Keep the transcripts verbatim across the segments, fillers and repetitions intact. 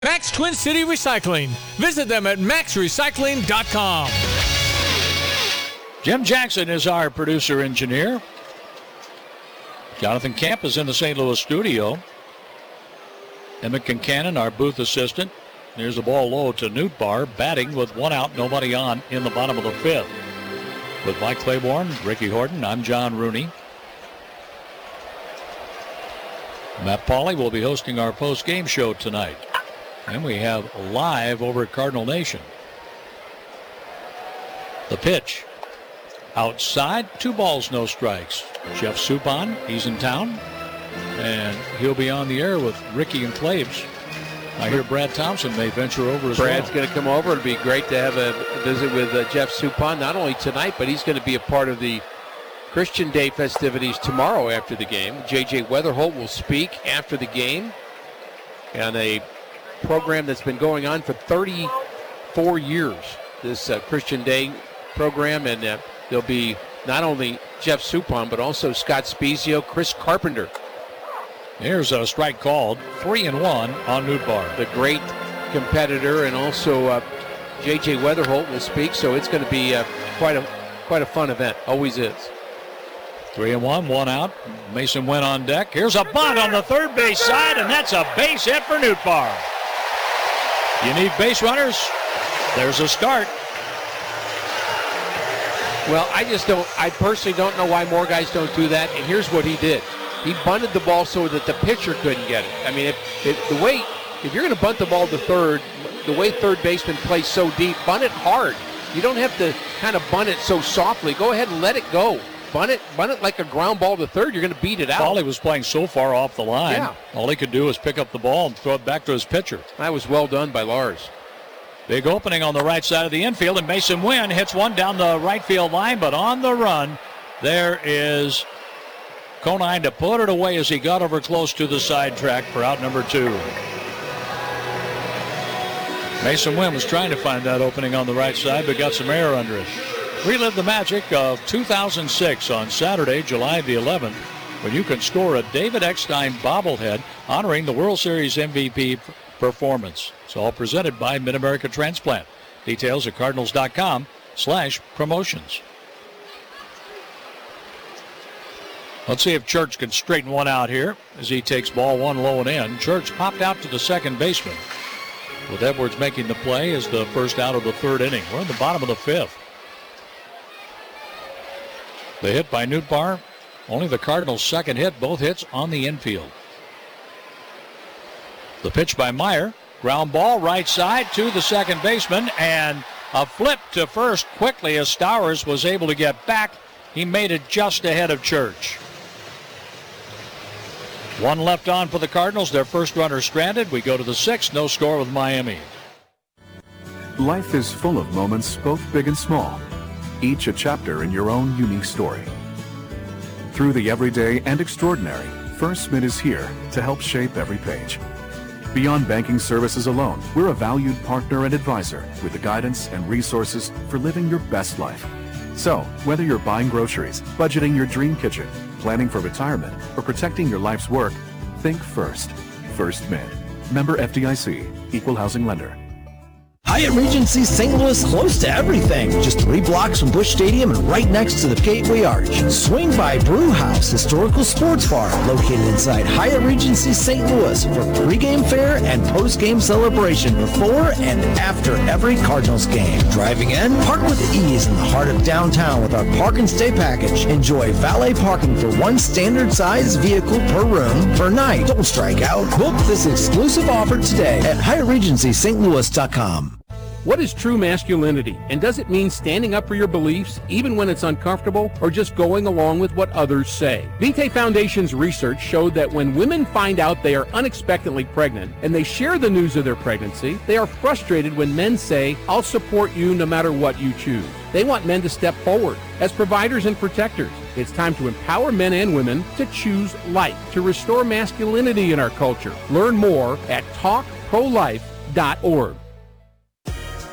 Max Twin City Recycling. Visit them at max recycling dot com. Jim Jackson is our producer-engineer. Jonathan Camp is in the Saint Louis studio. Emmett Kincannon, our booth assistant. There's the ball low to Nootbaar, batting with one out, nobody on in the bottom of the fifth. With Mike Claiborne, Ricky Horton, I'm John Rooney. Matt Pauley will be hosting our post-game show tonight. And we have live over at Cardinal Nation. The pitch. Outside, two balls, no strikes. Jeff Suppan, he's in town. And he'll be on the air with Ricky and Claves. I hear Brad Thompson may venture over as well. Brad's going to come over. It'll be great to have a visit with uh, Jeff Suppan, not only tonight, but he's going to be a part of the Christian Day festivities tomorrow after the game. J J Weatherholt will speak after the game on a program that's been going on for thirty-four years, this uh, Christian Day program, and uh, there'll be not only Jeff Suppan, but also Scott Spezio, Chris Carpenter. Here's a strike called, three and one on Nootbaar. The great competitor, and also uh, J J Weatherholt will speak, so it's going to be uh, quite a quite a fun event. Always is. Three and one, one out. Mason Wynn on deck. Here's a bunt on the third base side, and that's a base hit for Nootbaar. You need base runners. There's a start. Well, I just don't, I personally don't know why more guys don't do that, and here's what he did. He bunted the ball so that the pitcher couldn't get it. I mean, if, if the way, if you're going to bunt the ball to third, the way third baseman plays so deep, bunt it hard. You don't have to kind of bunt it so softly. Go ahead and let it go. Bunt it, bunt it like a ground ball to third. You're going to beat it out. Paulie was playing so far off the line. Yeah. All he could do was pick up the ball and throw it back to his pitcher. That was well done by Lars. Big opening on the right side of the infield, and Mason Wynn hits one down the right field line, but on the run, there is Conine to put it away as he got over close to the side track for out number two. Mason Wynn was trying to find that opening on the right side, but got some air under it. Relive the magic of two thousand six on Saturday, July the eleventh, when you can score a David Eckstein bobblehead honoring the World Series M V P performance. It's all presented by Mid-America Transplant. Details at cardinals.com slash promotions. Let's see if Church can straighten one out here as he takes ball one low and in. Church popped out to the second baseman, with Edwards making the play as the first out of the third inning. We're in the bottom of the fifth. The hit by Nootbaar, only the Cardinals' second hit, both hits on the infield. The pitch by Meyer, ground ball right side to the second baseman, and a flip to first quickly as Stowers was able to get back. He made it just ahead of Church. One left on for the Cardinals, their first runner stranded. We go to the sixth, no score with Miami. Life is full of moments, both big and small, each a chapter in your own unique story. Through the everyday and extraordinary, First Mid is here to help shape every page. Beyond banking services alone, we're a valued partner and advisor with the guidance and resources for living your best life. So, whether you're buying groceries, budgeting your dream kitchen, planning for retirement, or protecting your life's work, think First. First Mid. Member F D I C. Equal housing lender. Hyatt Regency Saint Louis, close to everything. Just three blocks from Busch Stadium and right next to the Gateway Arch. Swing by Brew House Historical Sports Bar, located inside Hyatt Regency Saint Louis for pregame fare and postgame celebration before and after every Cardinals game. Driving in, park with ease in the heart of downtown with our Park and Stay package. Enjoy valet parking for one standard size vehicle per room per night. Don't strike out. Book this exclusive offer today at Hyatt Regency St Louis dot com. What is true masculinity, and does it mean standing up for your beliefs even when it's uncomfortable, or just going along with what others say? Vitae Foundation's research showed that when women find out they are unexpectedly pregnant and they share the news of their pregnancy, they are frustrated when men say, "I'll support you no matter what you choose." They want men to step forward as providers and protectors. It's time to empower men and women to choose life, to restore masculinity in our culture. Learn more at talk pro life dot org.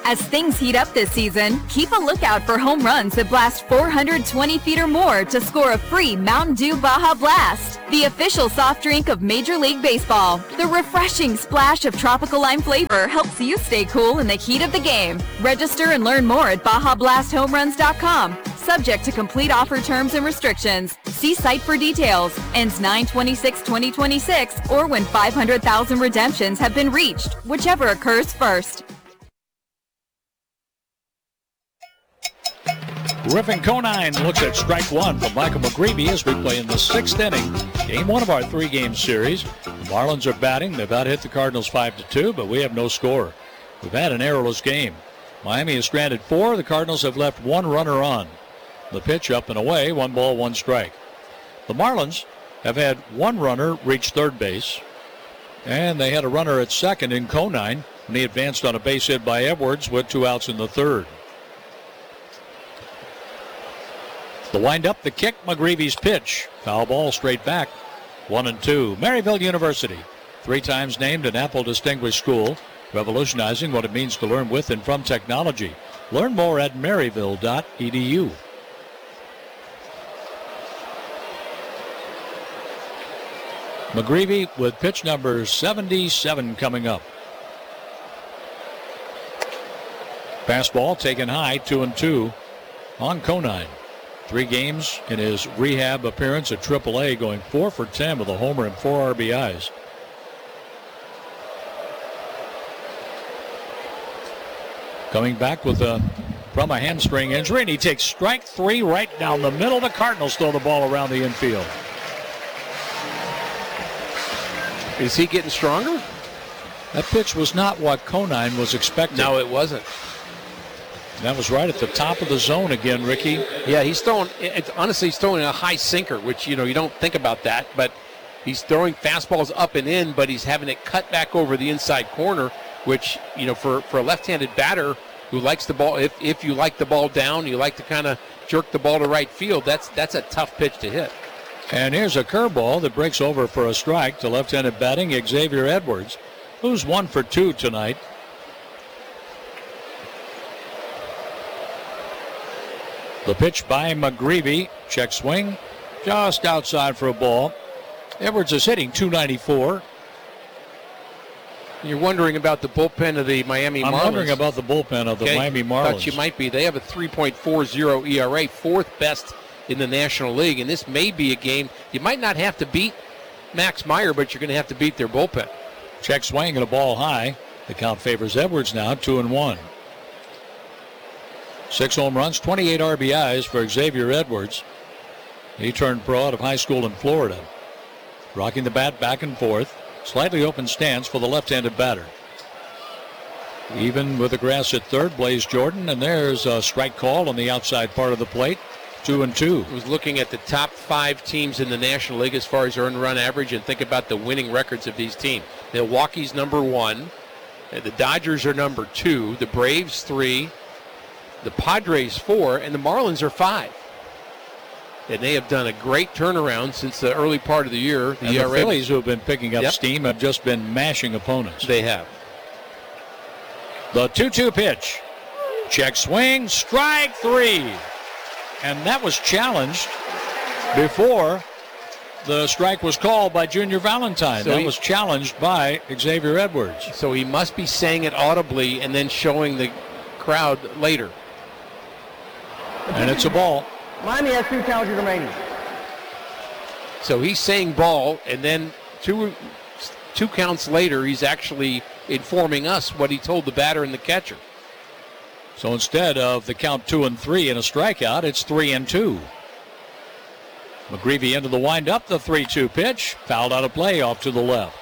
As things heat up this season, keep a lookout for home runs that blast four hundred twenty feet or more to score a free Mountain Dew Baja Blast, the official soft drink of Major League Baseball. The refreshing splash of tropical lime flavor helps you stay cool in the heat of the game. Register and learn more at baja blast home runs dot com. Subject to complete offer terms and restrictions. See site for details. Ends nine twenty-six twenty twenty-six or when five hundred thousand redemptions have been reached, whichever occurs first. Griffin Conine looks at strike one from Michael McGreevy as we play in the sixth inning. Game one of our three-game series. The Marlins are batting. They've about hit the Cardinals five to two, but we have no score. We've had an errorless game. Miami has stranded four. The Cardinals have left one runner on. The pitch up and away, one ball, one strike. The Marlins have had one runner reach third base, and they had a runner at second in Conine when he advanced on a base hit by Edwards with two outs in the third. The windup, the kick, McGreevy's pitch. Foul ball straight back. One and two. Maryville University, three times named an Apple Distinguished School, revolutionizing what it means to learn with and from technology. Learn more at maryville dot e d u. McGreevy with pitch number seventy-seven coming up. Fastball taken high, two and two on Conine. Three games in his rehab appearance at triple A, going four for ten with a homer and four R B Is. Coming back with a from a hamstring injury, and he takes strike three right down the middle. The Cardinals throw the ball around the infield. Is he getting stronger? That pitch was not what Conine was expecting. No, it wasn't. That was right at the top of the zone again, Ricky. Yeah, he's throwing, it's, honestly, he's throwing a high sinker, which, you know, you don't think about that, but he's throwing fastballs up and in, but he's having it cut back over the inside corner, which, you know, for, for a left-handed batter who likes the ball, if, if you like the ball down, you like to kind of jerk the ball to right field, that's, that's a tough pitch to hit. And here's a curveball that breaks over for a strike to left-handed batting Xavier Edwards, who's one for two tonight. The pitch by McGreevy. Check swing. Just outside for a ball. Edwards is hitting two ninety-four. You're wondering about the bullpen of the Miami I'm Marlins. I'm wondering about the bullpen of the okay. Miami Marlins. Thought you might be. They have a three point four oh E R A, fourth best in the National League. And this may be a game you might not have to beat Max Meyer, but you're going to have to beat their bullpen. Check swing and a ball high. The count favors Edwards now, two and one. Six home runs, twenty-eight R B Is for Xavier Edwards. He turned pro out of high school in Florida. Rocking the bat back and forth. Slightly open stance for the left-handed batter. Even with the grass at third, Blaze Jordan, and there's a strike call on the outside part of the plate. Two and two. I was looking at the top five teams in the National League as far as earned run average, and think about the winning records of these teams. Milwaukee's number one. The Dodgers are number two. The Braves three. The Padres four, and the Marlins are five. And they have done a great turnaround since the early part of the year. The, and the Phillies, who have been picking up yep. steam, have just been mashing opponents. They have. The two two pitch. Check swing, strike three. And that was challenged before the strike was called by Junior Valentine. So that he, was challenged by Xavier Edwards. So he must be saying it audibly and then showing the crowd later. And it's a ball. Miami has two challenges remaining. So he's saying ball, and then two two counts later, he's actually informing us what he told the batter and the catcher. So instead of the count two and three and a strikeout, it's three and two. McGreevy into the windup, the three two pitch. Fouled out of play off to the left.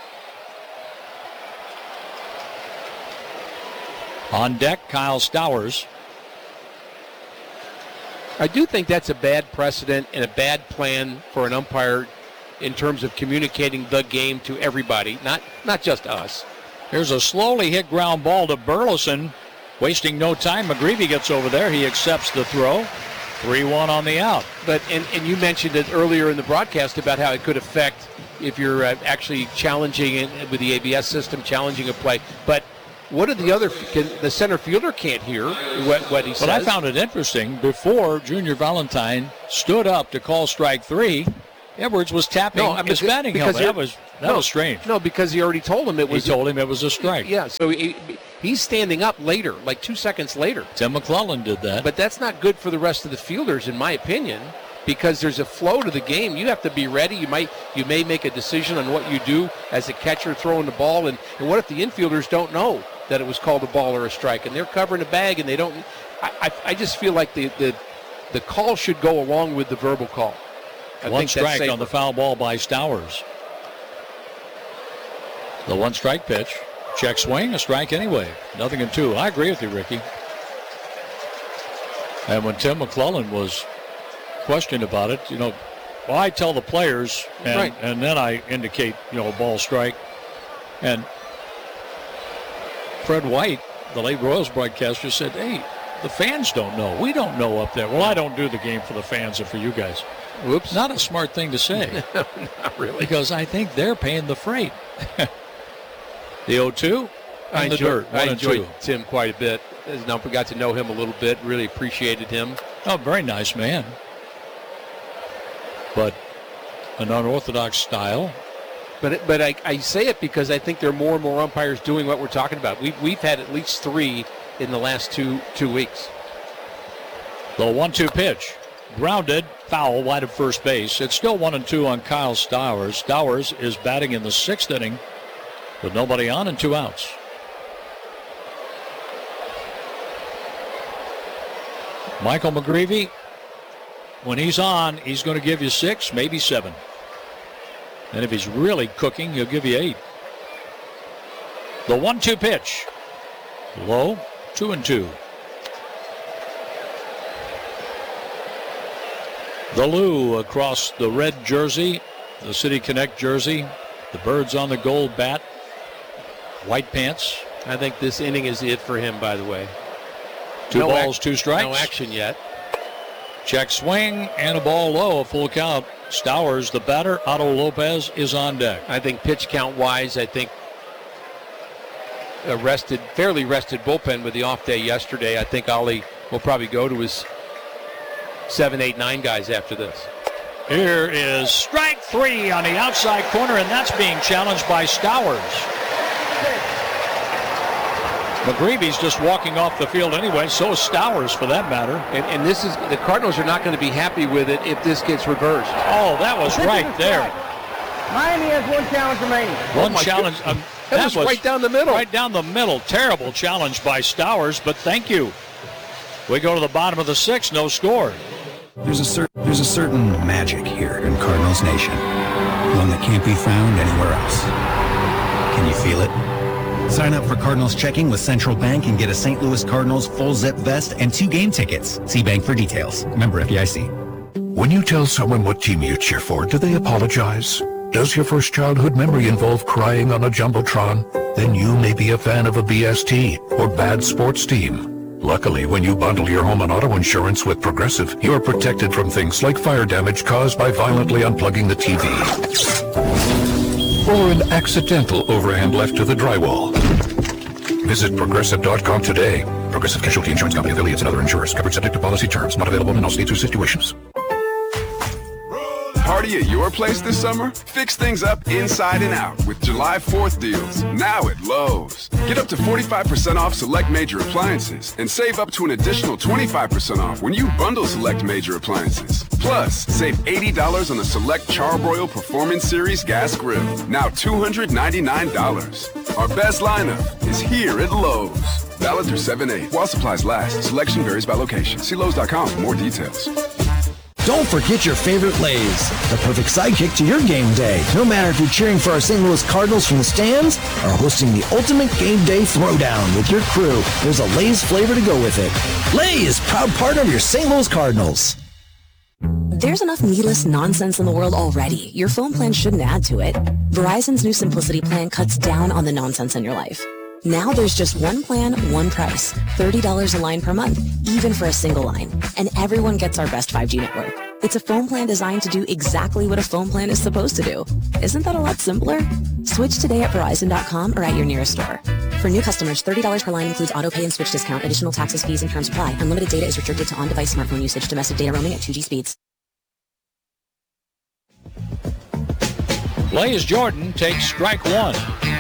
On deck, Kyle Stowers. I do think that's a bad precedent and a bad plan for an umpire in terms of communicating the game to everybody, not not just us. Here's a slowly hit ground ball to Burleson. Wasting no time, McGreevy gets over there. He accepts the throw. three one on the out. But and, and you mentioned it earlier in the broadcast about how it could affect if you're uh, actually challenging it with the A B S system, challenging a play. But what did the other can, the center fielder can't hear what, what he says. But I found it interesting. Before Junior Valentine stood up to call strike three, Edwards was tapping no, I mean, his batting helmet. That was that no, was strange. No, because he already told him it was. He told him it was a strike. Yeah, so he, he's standing up later, like two seconds later. Tim McClellan did that. But that's not good for the rest of the fielders, in my opinion, because there's a flow to the game. You have to be ready. You might you may make a decision on what you do as a catcher throwing the ball, and, and what if the infielders don't know that it was called a ball or a strike, and they're covering a bag and they don't. I, I, I just feel like the, the the call should go along with the verbal call. I one think strike that's on the foul ball by Stowers. The one strike pitch. Check swing, a strike anyway. Nothing in two. I agree with you, Ricky. And when Tim McClellan was questioned about it, you know, well, I tell the players, and, right. and then I indicate, you know, a ball strike. And Fred White, the late Royals broadcaster, said, hey, the fans don't know. We don't know up there. Well, I don't do the game for the fans or for you guys. Whoops. Not a smart thing to say. Not really. Because I think they're paying the freight. The oh two and I the enjoyed, dirt. I One enjoyed and two. Tim quite a bit. As now we got to know him a little bit. Really appreciated him. Oh, very nice man. But an unorthodox style. But it, but I, I say it because I think there are more and more umpires doing what we're talking about. We've, we've had at least three in the last two two weeks. The one two pitch. Grounded, foul, wide of first base. It's still one and two on Kyle Stowers. Stowers is batting in the sixth inning with nobody on and two outs. Michael McGreevy, when he's on, he's going to give you six, maybe seven. And if he's really cooking, he'll give you eight. The one two pitch. Low, two and two. The Lou across the red jersey, the City Connect jersey, the birds on the gold bat, white pants. I think this inning is it for him, by the way. Two no balls, ac- two strikes. No action yet. Check swing and a ball low, a full count. Stowers, the batter. Otto Lopez is on deck. I think pitch count wise, I think a rested, fairly rested bullpen with the off day yesterday. I think Ollie will probably go to his seven, eight, nine guys after this. Here is strike three on the outside corner, and that's being challenged by Stowers. McGreevy's just walking off the field anyway, so is Stowers for that matter. And, and this is, the Cardinals are not going to be happy with it if this gets reversed. Oh, that was right there. Miami has one challenge remaining. One Oh, challenge. Um, that, that was, was right down the middle. Right down the middle. Terrible challenge by Stowers, but thank you. We go to the bottom of the sixth, no score. There's a, cer- there's a certain magic here in Cardinals Nation, one that can't be found anywhere else. Can you feel it? Sign up for Cardinals Checking with Central Bank and get a Saint Louis Cardinals full zip vest and two game tickets. See bank for details. Member F D I C. When you tell someone what team you cheer for, do they apologize? Does your first childhood memory involve crying on a Jumbotron? Then you may be a fan of a B S T or bad sports team. Luckily, when you bundle your home and auto insurance with Progressive, you are protected from things like fire damage caused by violently unplugging the T V. Or an accidental overhand left to the drywall. Visit Progressive dot com today. Progressive Casualty Insurance Company, affiliates, and other insurers. Covered subject to policy terms. Not available in all states or situations. Party at your place this summer? Fix things up inside and out with July fourth deals, now at Lowe's. Get up to forty-five percent off select major appliances and save up to an additional twenty-five percent off when you bundle select major appliances. Plus, save eighty dollars on the select Charbroil Performance Series gas grill, now two hundred ninety-nine dollars. Our best lineup is here at Lowe's. Valid through seven eight. While supplies last, selection varies by location. See Lowe's dot com for more details. Don't forget your favorite Lay's, the perfect sidekick to your game day. No matter if you're cheering for our Saint Louis Cardinals from the stands or hosting the ultimate game day throwdown with your crew, there's a Lay's flavor to go with it. Lay's, proud partner of your Saint Louis Cardinals. There's enough needless nonsense in the world already. Your phone plan shouldn't add to it. Verizon's new Simplicity plan cuts down on the nonsense in your life. Now there's just one plan, one price. thirty dollars a line per month, even for a single line. And everyone gets our best five G network. It's a phone plan designed to do exactly what a phone plan is supposed to do. Isn't that a lot simpler? Switch today at Verizon dot com or at your nearest store. For new customers, thirty dollars per line includes auto pay and switch discount. Additional taxes, fees, and terms apply. Unlimited data is restricted to on-device smartphone usage. Domestic data roaming at two G speeds. Blaze Jordan takes strike one.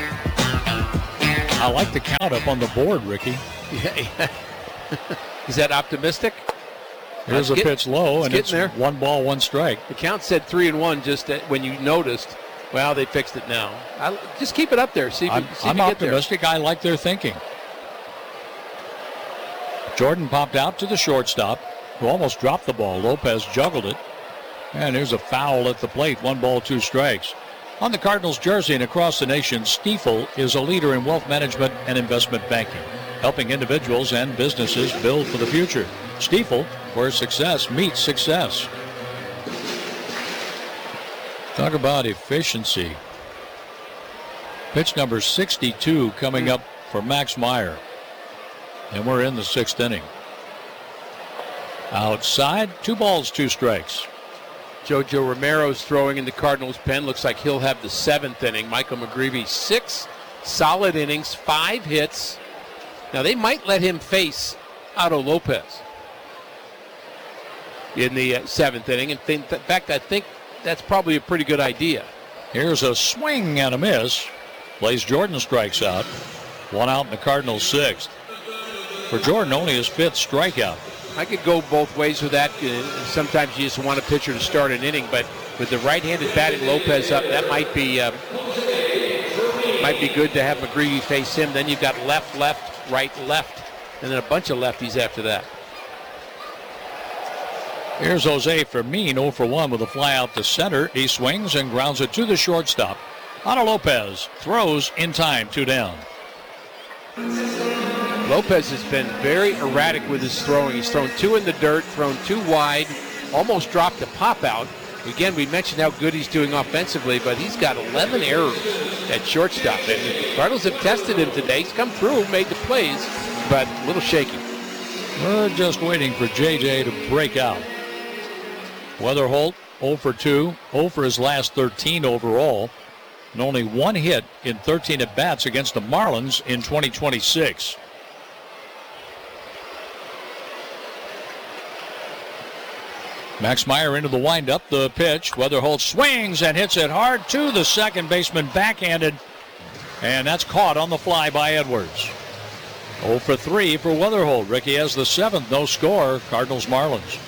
I like the count up on the board, Ricky. Yeah. Is that optimistic? Here's a get, pitch low, and it's there. one ball, one strike. The count said three and one just when you noticed. Well, they fixed it now. I, just keep it up there. See if I'm, you, see I'm if you optimistic. Get there. I like their thinking. Jordan popped out to the shortstop, who almost dropped the ball. Lopez juggled it. And here's a foul at the plate. One ball, two strikes. On the Cardinals jersey and across the nation, Stifel is a leader in wealth management and investment banking, helping individuals and businesses build for the future. Stifel, where success meets success. Talk about efficiency. Pitch number sixty-two coming up for Max Meyer. And we're in the sixth inning. Outside, two balls, two strikes. Jojo Romero's throwing in the Cardinals' pen. Looks like he'll have the seventh inning. Michael McGreevy, six solid innings, five hits. Now, they might let him face Otto Lopez in the uh, seventh inning. In fact, I think that's probably a pretty good idea. Here's a swing and a miss. Blaze Jordan strikes out. One out in the Cardinals' sixth. For Jordan, only his fifth strikeout. I could go both ways with that. Sometimes you just want a pitcher to start an inning, but with the right-handed batting Lopez up, that might be uh, might be good to have McGreevy face him. Then you've got left, left, right, left, and then a bunch of lefties after that. Here's Jose Fermin, oh for one with a fly out to center. He swings and grounds it to the shortstop. Otto Lopez throws in time, two down. Lopez has been very erratic with his throwing. He's thrown two in the dirt, thrown two wide, almost dropped a pop out. Again, we mentioned how good he's doing offensively, but he's got eleven errors at shortstop. And the Cardinals have tested him today. He's come through, made the plays, but a little shaky. We're just waiting for J J to break out. Weatherholt, oh for two, oh for his last thirteen overall, and only one hit in thirteen at-bats against the Marlins in twenty twenty-six. Max Meyer into the windup, the pitch. Weatherholt swings and hits it hard to the second baseman, backhanded, and that's caught on the fly by Edwards. oh for three for Weatherholt. Ricky has the seventh, no score, Cardinals Marlins.